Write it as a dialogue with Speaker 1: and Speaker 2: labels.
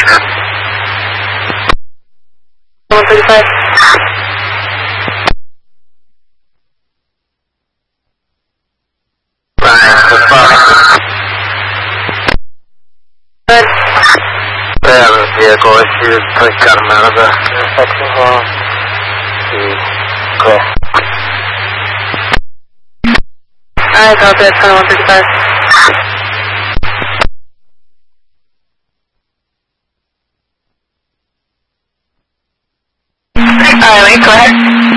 Speaker 1: 135. Good.
Speaker 2: Vehicle issues, please got him out of the intersection hall. Clear.
Speaker 1: Alright, copy that, 135. Alright, wait, go ahead.